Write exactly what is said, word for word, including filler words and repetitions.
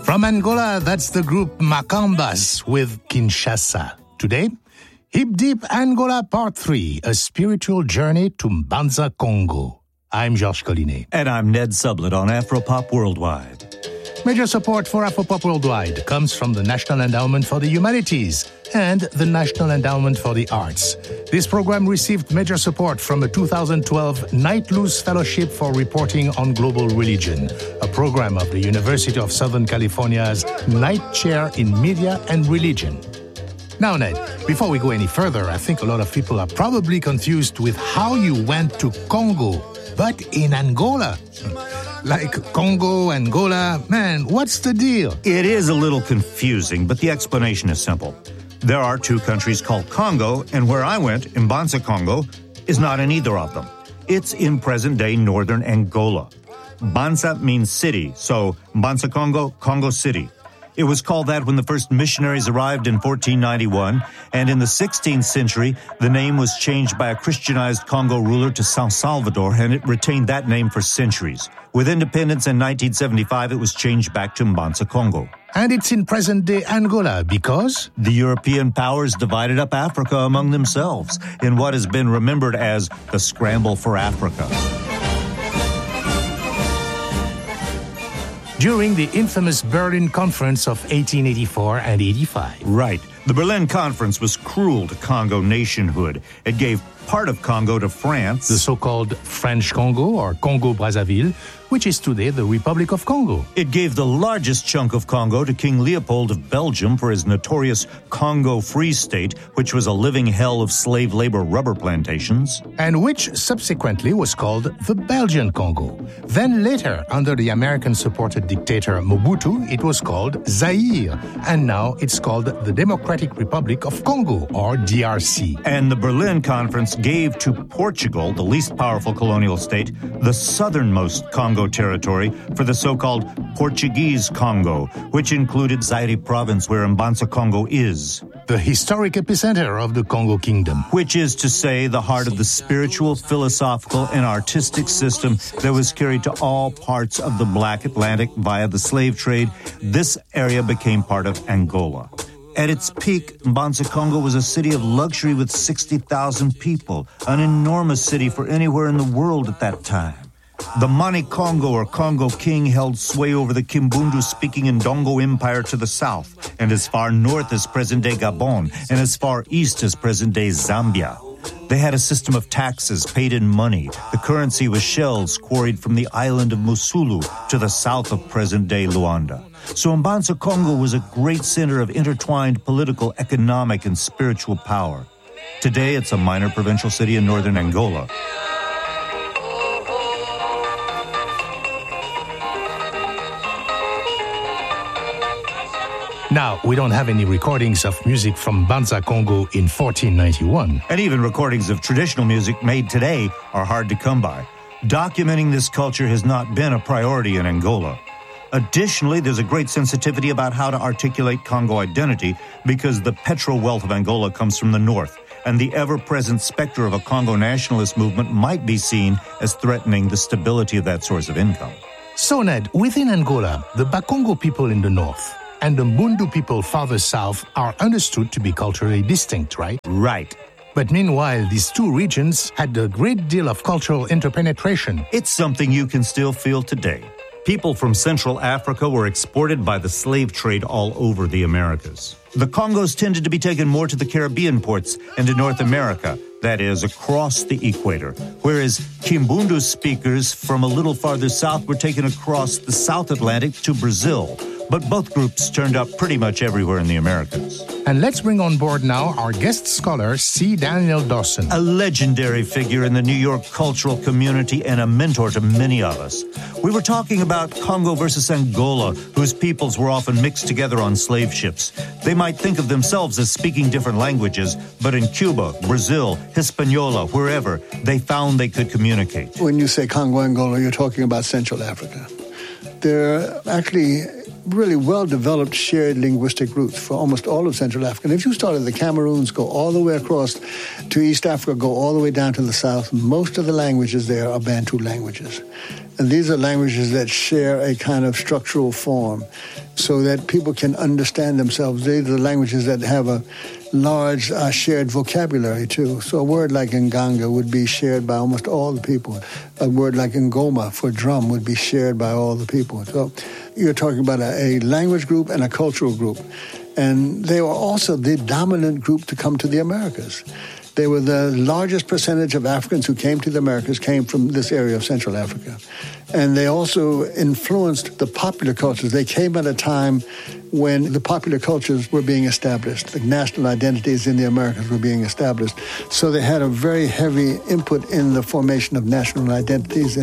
From Angola, that's the group Macambas with Kinshasa. Today, Hip Deep Angola Part three, a spiritual journey to Mbanza, Congo. I'm Georges Collinet. And I'm Ned Sublett on Afropop Worldwide. Major support for Afropop Worldwide comes from the National Endowment for the Humanities and the National Endowment for the Arts. This program received major support from a two thousand twelve Knight Luce Fellowship for Reporting on Global Religion, a program of the University of Southern California's Knight Chair in Media and Religion. Now, Ned, before we go any further, I think a lot of people are probably confused with how you went to Congo, but in Angola. Like Congo, Angola, man, what's the deal? It is a little confusing, but the explanation is simple. There are two countries called Congo, and where I went, Mbanza, Congo, is not in either of them. It's in present-day northern Angola. Mbanza means city, so Mbanza, Congo, Congo City. It was called that when the first missionaries arrived in fourteen ninety-one, and in the sixteenth century, the name was changed by a Christianized Congo ruler to San Salvador, and it retained that name for centuries. With independence in nineteen seventy-five, it was changed back to Mbanza, Congo. And it's in present-day Angola because? The European powers divided up Africa among themselves in what has been remembered as the Scramble for Africa. During the infamous Berlin Conference of eighteen eighty-four and eighty-five. Right. The Berlin Conference was cruel to Congo nationhood. It gave part of Congo to France. The so-called French Congo, or Congo-Brazzaville, which is today the Republic of Congo. It gave the largest chunk of Congo to King Leopold of Belgium for his notorious Congo Free State, which was a living hell of slave labor rubber plantations. And which subsequently was called the Belgian Congo. Then later, under the American-supported dictator Mobutu, it was called Zaire. And now it's called the Democratic Republic of Congo, or D R C. And the Berlin Conference gave to Portugal, the least powerful colonial state, the southernmost Congo territory for the so-called Portuguese Congo, which included Zaire province, where Mbanza, Congo is. The historic epicenter of the Congo Kingdom. Which is to say, the heart of the spiritual, philosophical, and artistic system that was carried to all parts of the Black Atlantic via the slave trade. This area became part of Angola. At its peak, Mbanza, Congo was a city of luxury with sixty thousand people, an enormous city for anywhere in the world at that time. The Mani Congo, or Congo King, held sway over the Kimbundu-speaking Ndongo Empire to the south, and as far north as present-day Gabon, and as far east as present-day Zambia. They had a system of taxes paid in money. The currency was shells quarried from the island of Musulu to the south of present-day Luanda. So Mbanza, Congo was a great center of intertwined political, economic, and spiritual power. Today, it's a minor provincial city in northern Angola. Now, we don't have any recordings of music from Mbanza, Congo in fourteen ninety-one. And even recordings of traditional music made today are hard to come by. Documenting this culture has not been a priority in Angola. Additionally, there's a great sensitivity about how to articulate Congo identity because the petrol wealth of Angola comes from the north, and the ever-present specter of a Congo nationalist movement might be seen as threatening the stability of that source of income. So, Ned, within Angola, the Bakongo people in the north and the Mbundu people farther south are understood to be culturally distinct, right? Right. But meanwhile, these two regions had a great deal of cultural interpenetration. It's something you can still feel today. People from Central Africa were exported by the slave trade all over the Americas. The Congos tended to be taken more to the Caribbean ports and to North America, that is, across the equator, whereas Kimbundu speakers from a little farther south were taken across the South Atlantic to Brazil. But both groups turned up pretty much everywhere in the Americas. And let's bring on board now our guest scholar, C. Daniel Dawson. A legendary figure in the New York cultural community and a mentor to many of us. We were talking about Congo versus Angola, whose peoples were often mixed together on slave ships. They might think of themselves as speaking different languages, but in Cuba, Brazil, Hispaniola, wherever, they found they could communicate. When you say Congo, Angola, you're talking about Central Africa. There are actually really well-developed shared linguistic roots for almost all of Central Africa. And if you started the Cameroons, go all the way across to East Africa, go all the way down to the south, most of the languages there are Bantu languages. And these are languages that share a kind of structural form so that people can understand themselves. These are languages that have a large uh, shared vocabulary, too. So a word like Nganga would be shared by almost all the people. A word like Ngoma for drum would be shared by all the people. So you're talking about a, a language group and a cultural group. And they were also the dominant group to come to the Americas. They were the largest percentage of Africans who came to the Americas came from this area of Central Africa. And they also influenced the popular cultures. They came at a time when the popular cultures were being established. The national identities in the Americas were being established. So they had a very heavy input in the formation of national identities